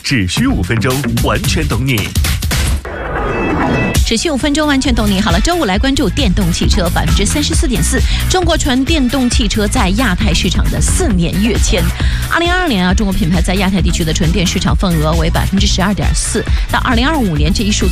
只需5分钟，完全懂你。 只需5分钟，完全懂你。好了，周五来关注电动汽车34.4%，中国纯电动汽车在亚太市场的4年跃迁。2022年中国品牌在亚太地区的纯电市场份额为12.4%，到2025年这一数